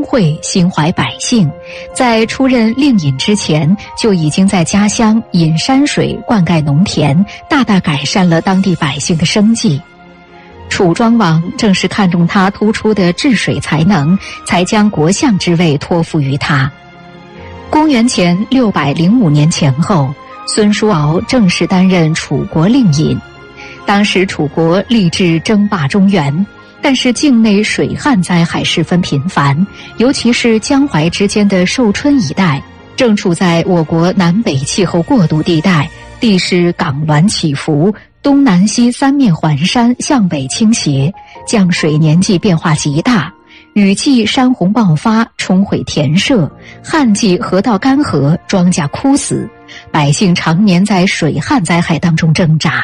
惠，心怀百姓，在出任令尹之前，就已经在家乡引山水灌溉农田，大大改善了当地百姓的生计。楚庄王正是看中他突出的治水才能，才将国相之位托付于他。公元前605年前后，孙叔敖正式担任楚国令尹。当时楚国立志争霸中原，但是境内水旱灾害十分频繁，尤其是江淮之间的寿春一带，正处在我国南北气候过渡地带，地势港峦起伏，东南西三面环山向北倾斜，降水年季变化极大，雨季山洪爆发，冲毁田舍；旱季河道干涸，庄稼枯死，百姓常年在水旱灾害当中挣扎。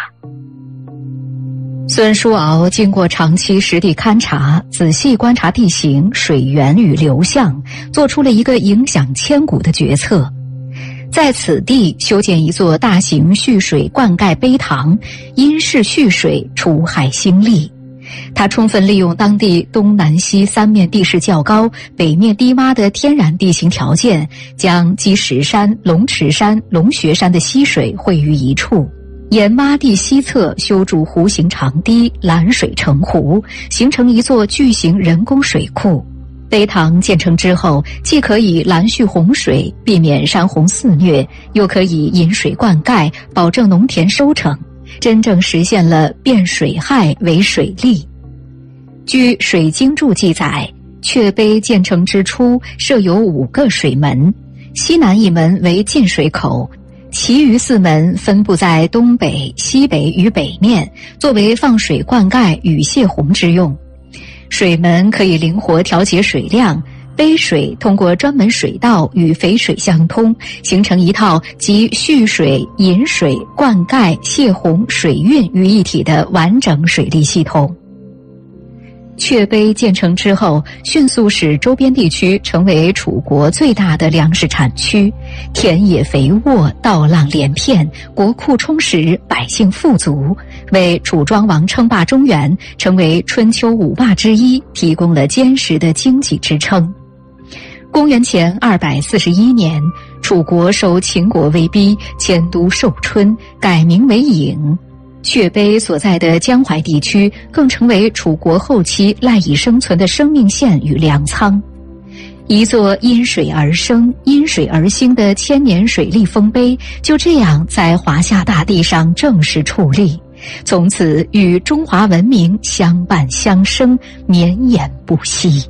孙叔敖经过长期实地勘察，仔细观察地形、水源与流向，做出了一个影响千古的决策。在此地修建一座大型蓄水灌溉陂塘，因势蓄水，除害兴利。他充分利用当地东南西三面地势较高、北面低洼的天然地形条件，将积石山、龙池山、龙穴山的溪水汇于一处，沿洼地西侧修筑弧形长堤，拦水成湖，形成一座巨型人工水库。陂塘建成之后，既可以拦蓄洪水，避免山洪肆虐，又可以引水灌溉，保证农田收成，真正实现了变水害为水利。据《水经注》记载，阙陂建成之初，设有5个水门，西南一门为进水口，其余4门分布在东北、西北与北面，作为放水灌溉与泄洪之用。水门可以灵活调节水量，陂水通过专门水道与肥水相通，形成一套集蓄水、引水、灌溉、泄洪、水运于一体的完整水利系统。阙陂建成之后，迅速使周边地区成为楚国最大的粮食产区，田野肥沃，稻浪连片，国库充实，百姓富足，为楚庄王称霸中原，成为春秋5霸之一，提供了坚实的经济支撑。公元前241年，楚国受秦国威逼，迁都寿春，改名为郢。阙陂所在的江淮地区更成为楚国后期赖以生存的生命线与粮仓。一座因水而生、因水而兴的千年水利丰碑，就这样在华夏大地上正式矗立，从此与中华文明相伴相生，绵延不息。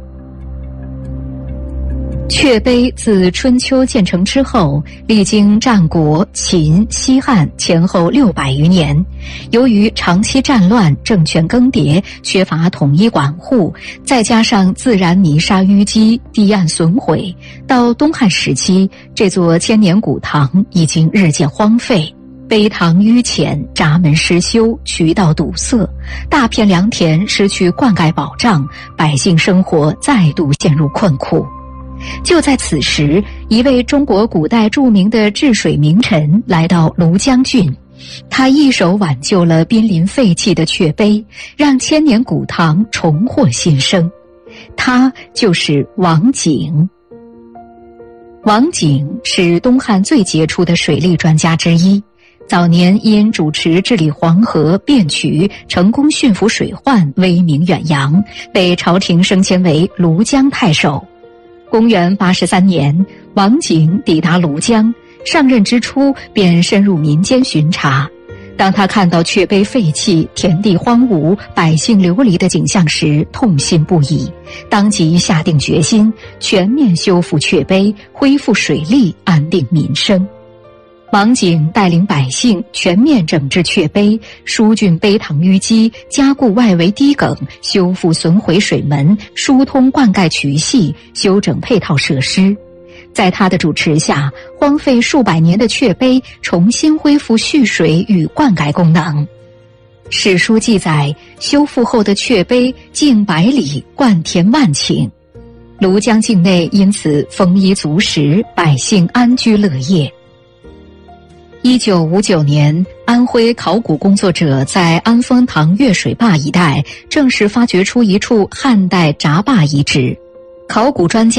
阙陂自春秋建成之后，历经战国、秦、西汉前后600余年，由于长期战乱、政权更迭，缺乏统一管护，再加上自然泥沙淤积、堤岸损毁，到东汉时期，这座千年古堂已经日渐荒废，陂塘淤浅，闸门失修，渠道堵塞，大片良田失去灌溉保障，百姓生活再度陷入困苦。就在此时，一位中国古代著名的治水名臣来到庐江郡，他一手挽救了濒临废弃的阙陂，让千年古堂重获新生。他就是王景。王景是东汉最杰出的水利专家之一，早年因主持治理黄河、汴渠，成功驯服水患，威名远扬，被朝廷升迁为庐江太守。公元83年，王景抵达庐江，上任之初便深入民间巡查。当他看到阙陂废弃、田地荒芜、百姓流离的景象时，痛心不已，当即下定决心全面修复阙陂，恢复水利，安定民生。王景带领百姓全面整治阙陂，疏浚陂塘淤积，加固外围堤埂，修复损毁水门，疏通灌溉渠系，修整配套设施。在他的主持下，荒废数百年的阙陂重新恢复蓄水与灌溉功能。史书记载，修复后的阙陂径100里，灌田万顷，庐江境内因此丰衣足食，百姓安居乐业。1959年，安徽考古工作者在安丰塘越水坝一带正式发掘出一处汉代闸坝遗址。考古专家